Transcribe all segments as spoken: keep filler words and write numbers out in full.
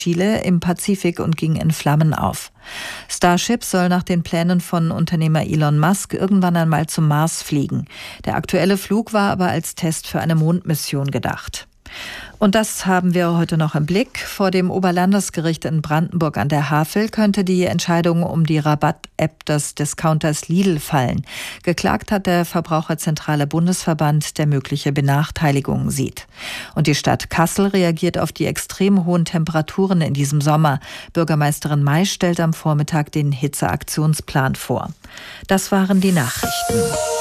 Chile im Pazifik und ging in Flammen auf. Starship soll nach den Plänen von Unternehmer Elon Musk irgendwann einmal zum Mars fliegen. Der aktuelle Flug war aber als Test für eine Mondmission gedacht. Und das haben wir heute noch im Blick. Vor dem Oberlandesgericht in Brandenburg an der Havel könnte die Entscheidung um die Rabatt-App des Discounters Lidl fallen. Geklagt hat der Verbraucherzentrale Bundesverband, der mögliche Benachteiligungen sieht. Und die Stadt Kassel reagiert auf die extrem hohen Temperaturen in diesem Sommer. Bürgermeisterin May stellt am Vormittag den Hitzeaktionsplan vor. Das waren die Nachrichten.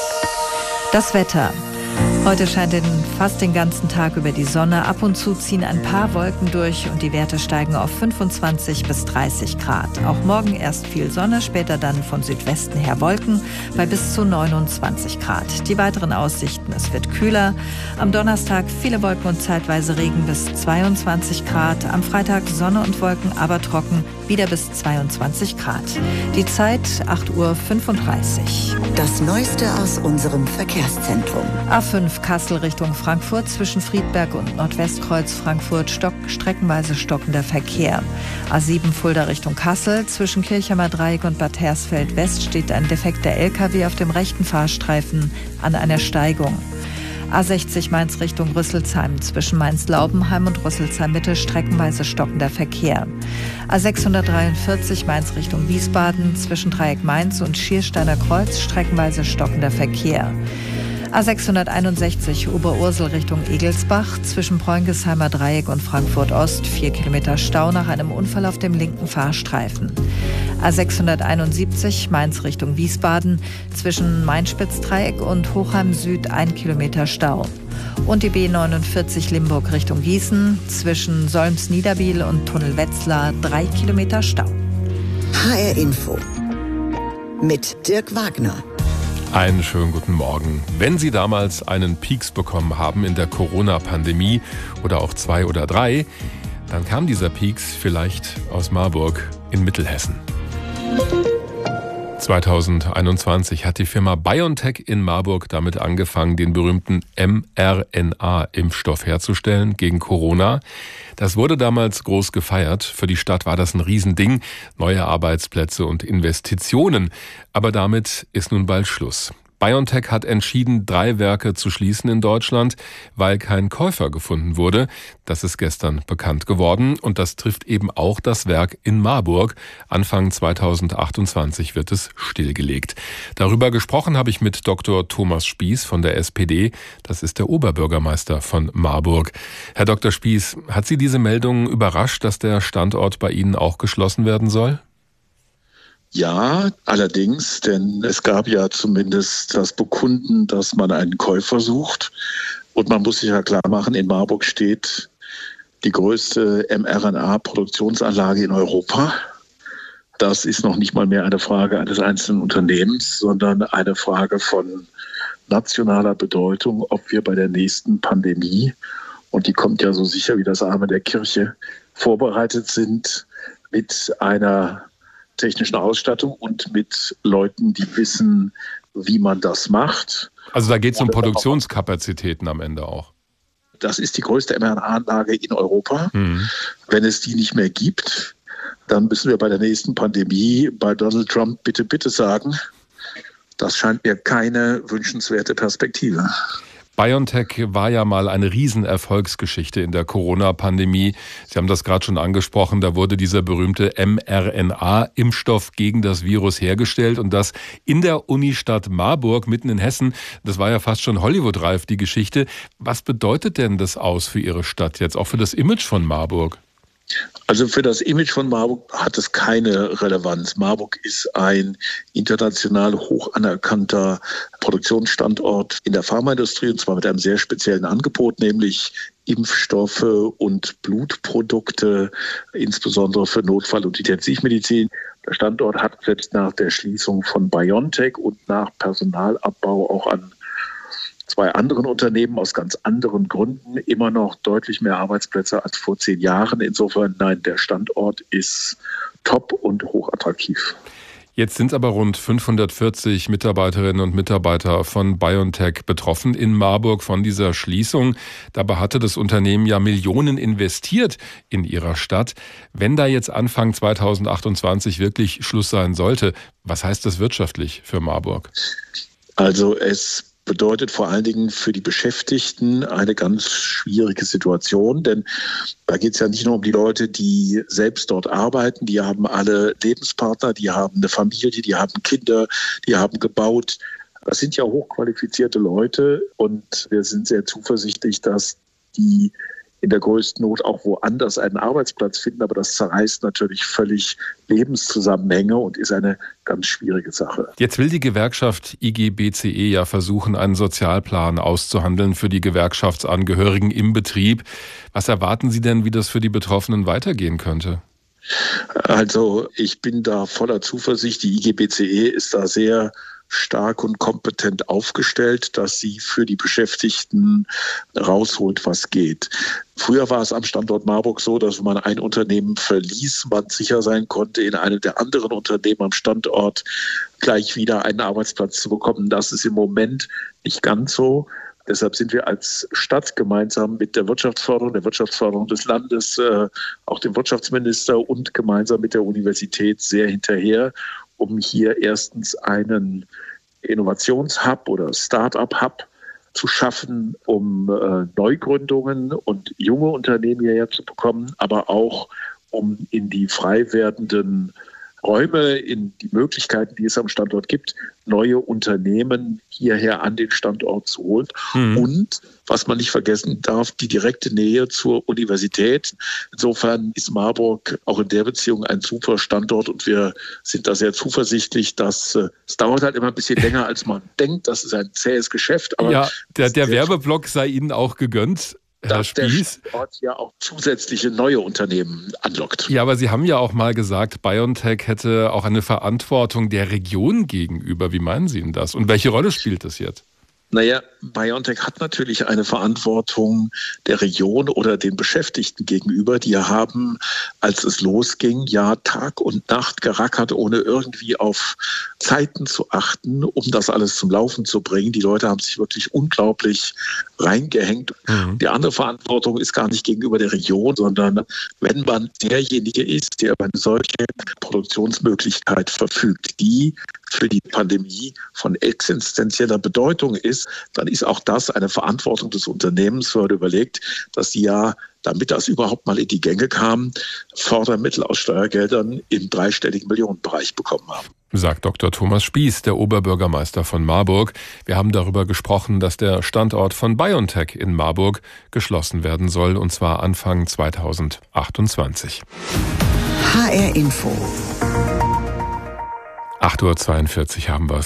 Das Wetter. Heute scheint den, fast den ganzen Tag über die Sonne. Ab und zu ziehen ein paar Wolken durch und die Werte steigen auf fünfundzwanzig bis dreißig Grad. Auch morgen erst viel Sonne, später dann von Südwesten her Wolken bei bis zu neunundzwanzig Grad. Die weiteren Aussichten: Es wird kühler. Am Donnerstag viele Wolken und zeitweise Regen bis zweiundzwanzig Grad. Am Freitag Sonne und Wolken, aber trocken, wieder bis zweiundzwanzig Grad. Die Zeit acht Uhr fünfunddreißig. Das Neueste aus unserem Verkehrszentrum. A fünf Kassel Richtung Frankfurt, zwischen Friedberg und Nordwestkreuz Frankfurt stock, streckenweise stockender Verkehr. A sieben Fulda Richtung Kassel, zwischen Kirchheimer Dreieck und Bad Hersfeld West steht ein defekter L K W auf dem rechten Fahrstreifen an einer Steigung. A sechzig Mainz Richtung Rüsselsheim, zwischen Mainz-Laubenheim und Rüsselsheim-Mitte streckenweise stockender Verkehr. A sechshundertdreiundvierzig Mainz Richtung Wiesbaden, zwischen Dreieck Mainz und Schiersteiner Kreuz streckenweise stockender Verkehr. A sechshunderteinundsechzig Oberursel Richtung Egelsbach, zwischen Preunghesheimer Dreieck und Frankfurt Ost, vier Kilometer Stau nach einem Unfall auf dem linken Fahrstreifen. A sechshunderteinundsiebzig Mainz Richtung Wiesbaden, zwischen Mainspitz-Dreieck und Hochheim Süd, ein Kilometer Stau. Und die B neunundvierzig Limburg Richtung Gießen, zwischen Solms-Niederbiel und Tunnel Wetzlar, drei Kilometer Stau. H R Info mit Dirk Wagner. Einen schönen guten Morgen. Wenn Sie damals einen Peaks bekommen haben in der Corona-Pandemie oder auch zwei oder drei, dann kam dieser Peaks vielleicht aus Marburg in Mittelhessen. zweitausendeinundzwanzig hat die Firma BioNTech in Marburg damit angefangen, den berühmten mRNA-Impfstoff herzustellen gegen Corona. Das wurde damals groß gefeiert. Für die Stadt war das ein Riesending. Neue Arbeitsplätze und Investitionen. Aber damit ist nun bald Schluss. BioNTech hat entschieden, drei Werke zu schließen in Deutschland, weil kein Käufer gefunden wurde. Das ist gestern bekannt geworden und das trifft eben auch das Werk in Marburg. Anfang zweitausendachtundzwanzig wird es stillgelegt. Darüber gesprochen habe ich mit Doktor Thomas Spieß von der S P D. Das ist der Oberbürgermeister von Marburg. Herr Doktor Spieß, hat Sie diese Meldung überrascht, dass der Standort bei Ihnen auch geschlossen werden soll? Ja, allerdings, denn es gab ja zumindest das Bekunden, dass man einen Käufer sucht. Und man muss sich ja klar machen, in Marburg steht die größte mRNA-Produktionsanlage in Europa. Das ist noch nicht mal mehr eine Frage eines einzelnen Unternehmens, sondern eine Frage von nationaler Bedeutung, ob wir bei der nächsten Pandemie, und die kommt ja so sicher wie das Amen der Kirche, vorbereitet sind mit einer technischen Ausstattung und mit Leuten, die wissen, wie man das macht. Also da geht es um Produktionskapazitäten am Ende auch. Das ist die größte mRNA-Anlage in Europa. Mhm. Wenn es die nicht mehr gibt, dann müssen wir bei der nächsten Pandemie bei Donald Trump bitte, bitte sagen, das scheint mir keine wünschenswerte Perspektive. BioNTech war ja mal eine Riesenerfolgsgeschichte in der Corona-Pandemie. Sie haben das gerade schon angesprochen, da wurde dieser berühmte mRNA-Impfstoff gegen das Virus hergestellt und das in der Unistadt Marburg, mitten in Hessen. Das war ja fast schon Hollywood-reif, die Geschichte. Was bedeutet denn das aus für Ihre Stadt jetzt, auch für das Image von Marburg? Also für das Image von Marburg hat es keine Relevanz. Marburg ist ein international hoch anerkannter Produktionsstandort in der Pharmaindustrie, und zwar mit einem sehr speziellen Angebot, nämlich Impfstoffe und Blutprodukte, insbesondere für Notfall- und Intensivmedizin. Der Standort hat selbst nach der Schließung von BioNTech und nach Personalabbau auch an zwei anderen Unternehmen aus ganz anderen Gründen immer noch deutlich mehr Arbeitsplätze als vor zehn Jahren. Insofern, nein, der Standort ist top und hochattraktiv. Jetzt sind aber rund fünfhundertvierzig Mitarbeiterinnen und Mitarbeiter von BioNTech betroffen in Marburg von dieser Schließung. Dabei hatte das Unternehmen ja Millionen investiert in ihrer Stadt. Wenn da jetzt Anfang zweitausendachtundzwanzig wirklich Schluss sein sollte, was heißt das wirtschaftlich für Marburg? Also es bedeutet vor allen Dingen für die Beschäftigten eine ganz schwierige Situation, denn da geht es ja nicht nur um die Leute, die selbst dort arbeiten, die haben alle Lebenspartner, die haben eine Familie, die haben Kinder, die haben gebaut. Das sind ja hochqualifizierte Leute und wir sind sehr zuversichtlich, dass die in der größten Not auch woanders einen Arbeitsplatz finden. Aber das zerreißt natürlich völlig Lebenszusammenhänge und ist eine ganz schwierige Sache. Jetzt will die Gewerkschaft I G B C E ja versuchen, einen Sozialplan auszuhandeln für die Gewerkschaftsangehörigen im Betrieb. Was erwarten Sie denn, wie das für die Betroffenen weitergehen könnte? Also ich bin da voller Zuversicht. Die I G B C E ist da sehr stark und kompetent aufgestellt, dass sie für die Beschäftigten rausholt, was geht. Früher war es am Standort Marburg so, dass wenn man ein Unternehmen verließ, man sicher sein konnte, in einem der anderen Unternehmen am Standort gleich wieder einen Arbeitsplatz zu bekommen. Das ist im Moment nicht ganz so. Deshalb sind wir als Stadt gemeinsam mit der Wirtschaftsförderung, der Wirtschaftsförderung des Landes, äh, auch dem Wirtschaftsminister und gemeinsam mit der Universität sehr hinterher, um hier erstens einen Innovationshub oder Start-up-Hub zu schaffen, um äh, Neugründungen und junge Unternehmen hierher zu bekommen, aber auch um in die frei werdenden Räume, in die Möglichkeiten, die es am Standort gibt, neue Unternehmen hierher an den Standort zu holen. Mhm. Und, was man nicht vergessen darf, die direkte Nähe zur Universität. Insofern ist Marburg auch in der Beziehung ein super Standort und wir sind da sehr zuversichtlich, dass äh, es dauert halt immer ein bisschen länger, als man denkt. Das ist ein zähes Geschäft. Aber ja, der, der Werbeblock sei Ihnen auch gegönnt. Herr Spieß, der Ort ja auch zusätzliche neue Unternehmen anlockt. Ja, aber Sie haben ja auch mal gesagt, BioNTech hätte auch eine Verantwortung der Region gegenüber. Wie meinen Sie denn das? Und welche Rolle spielt das jetzt? Naja, BioNTech hat natürlich eine Verantwortung der Region oder den Beschäftigten gegenüber. Die haben, als es losging, ja Tag und Nacht gerackert, ohne irgendwie auf Zeiten zu achten, um das alles zum Laufen zu bringen. Die Leute haben sich wirklich unglaublich reingehängt. Mhm. Die andere Verantwortung ist gar nicht gegenüber der Region, sondern wenn man derjenige ist, der über eine solche Produktionsmöglichkeit verfügt, die für die Pandemie von existenzieller Bedeutung ist, dann ist auch das eine Verantwortung des Unternehmens. Wir haben überlegt, dass die ja, damit das überhaupt mal in die Gänge kam, Fördermittel aus Steuergeldern im dreistelligen Millionenbereich bekommen haben. Sagt Doktor Thomas Spieß, der Oberbürgermeister von Marburg. Wir haben darüber gesprochen, dass der Standort von BioNTech in Marburg geschlossen werden soll, und zwar Anfang zweitausendachtundzwanzig. H R Info. acht Uhr zweiundvierzig haben wir es.